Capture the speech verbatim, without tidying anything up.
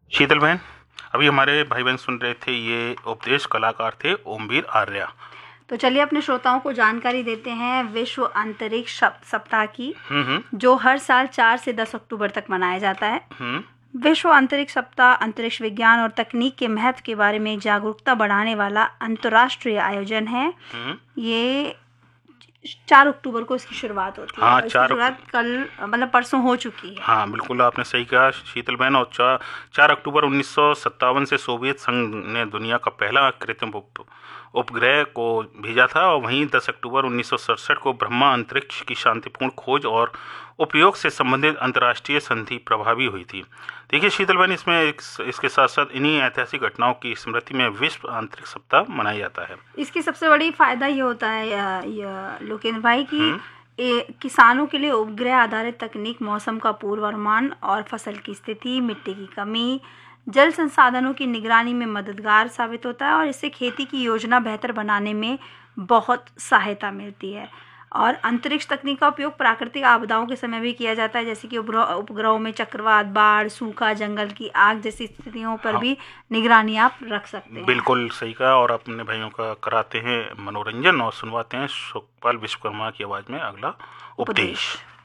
शीतल बहन, अभी हमारे भाई बहन सुन रहे थे, ये उपदेश कलाकार थे ओमवीर आर्या। तो चलिए अपने श्रोताओं को जानकारी देते हैं विश्व अंतरिक्ष सप- सप्ताह की, हम्म हम्म जो हर साल चार से दस अक्टूबर तक मनाया जाता है। हम्म विश्व अंतरिक्ष सप्ताह अंतरिक्ष विज्ञान और तकनीक के महत्व के बारे में जागरूकता बढ़ाने वाला अंतर्राष्ट्रीय आयोजन है। हम्म। ये चार अक्टूबर को इसकी शुरुआत होती है हाँ, और इसकी चार शुरुआत कल मतलब परसों हो चुकी है। हाँ बिल्कुल, आपने सही कहा शीतल बहन। और चा, चार अक्टूबर उन्नीस सौ सत्तावन से सोवियत संघ ने दुनिया का पहला कृत्रिम उप, उपग्रह को भेजा था, और वहीं दस अक्टूबर उन्नीस सौ सड़सठ को ब्रह्मा अंतरिक्ष की शांतिपूर्ण खोज और उपयोग से संबंधित अंतर्राष्ट्रीय संधि प्रभावी हुई थी। देखिए शीतल बहन, इसमें एक, इसके साथ साथ इन्हीं ऐतिहासिक घटनाओं की स्मृति में विश्व अंतरिक्ष सप्ताह मनाया जाता है। इसकी सबसे बड़ी फायदा ये होता है या, या, लोकेंद्र भाई की हम्म ए, किसानों के लिए उपग्रह आधारित तकनीक मौसम का पूर्वानुमान और फसल की स्थिति, मिट्टी की कमी, जल संसाधनों की निगरानी में मददगार साबित होता है और इससे खेती की योजना बेहतर बनाने में बहुत सहायता मिलती है। और अंतरिक्ष तकनीक का उपयोग प्राकृतिक आपदाओं के समय भी किया जाता है, जैसे कि उपग्रह उपग्रहों में चक्रवात, बाढ़, सूखा, जंगल की आग जैसी स्थितियों पर हाँ भी निगरानी आप रख सकते हैं। बिल्कुल सही कहा। और अपने भाइयों का कराते हैं मनोरंजन और सुनवाते हैं सुखपाल विश्वकर्मा की आवाज में अगला उपदेश। उपदेश।